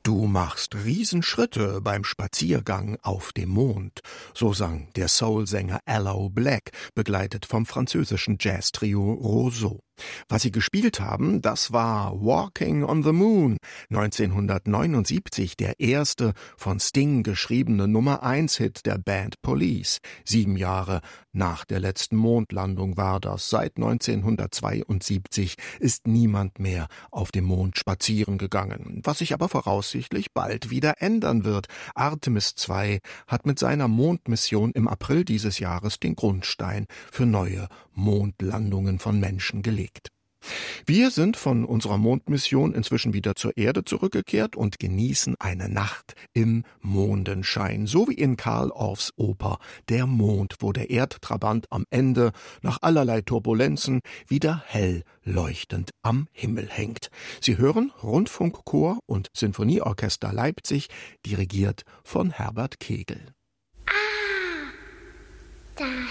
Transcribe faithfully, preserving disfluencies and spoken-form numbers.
Du machst Riesenschritte beim Spaziergang auf dem Mond, so sang der Soul-Sänger Aloe Blacc, begleitet vom französischen Jazz-Trio Roseau. Was sie gespielt haben, das war Walking on the Moon, neunzehnhundertneunundsiebzig der erste von Sting geschriebene Nummer eins Hit der Band Police. Sieben Jahre nach der letzten Mondlandung war das. Seit neunzehnhundertzweiundsiebzig ist niemand mehr auf dem Mond spazieren gegangen, was sich aber voraussichtlich bald wieder ändern wird. Artemis zwei hat mit seiner Mondmission im April dieses Jahres den Grundstein für neue Mondlandungen von Menschen gelegt. Wir sind von unserer Mondmission inzwischen wieder zur Erde zurückgekehrt und genießen eine Nacht im Mondenschein, so wie in Carl Orffs Oper Der Mond, wo der Erdtrabant am Ende nach allerlei Turbulenzen wieder hell leuchtend am Himmel hängt. Sie hören Rundfunkchor und Sinfonieorchester Leipzig, dirigiert von Herbert Kegel. Ah, da